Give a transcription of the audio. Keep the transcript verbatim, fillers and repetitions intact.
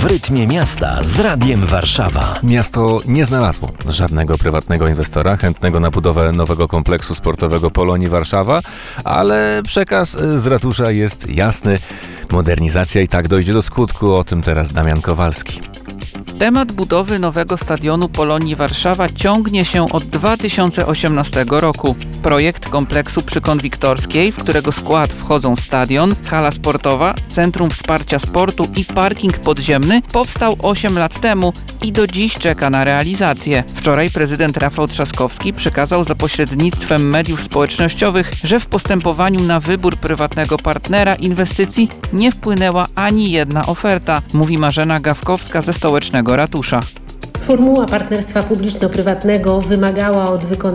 rytmie miasta z Radiem Warszawa. Miasto nie znalazło żadnego prywatnego inwestora chętnego na budowę nowego kompleksu sportowego Polonii Warszawa, ale przekaz z ratusza jest jasny. Modernizacja i tak dojdzie do skutku. O tym teraz Damian Kowalski. Temat budowy nowego stadionu Polonii Warszawa ciągnie się od dwa tysiące osiemnastego roku. Projekt kompleksu przy Konwiktorskiej, w którego skład wchodzą stadion, hala sportowa, centrum wsparcia sportu i parking podziemny, powstał osiem lat temu i do dziś czeka na realizację. Wczoraj prezydent Rafał Trzaskowski przekazał za pośrednictwem mediów społecznościowych, że w postępowaniu na wybór prywatnego partnera inwestycji nie wpłynęła ani jedna oferta, mówi Marzena Gawkowska ze Stołecznego Ratusza. Formuła partnerstwa publiczno-prywatnego wymagała od wykonawcy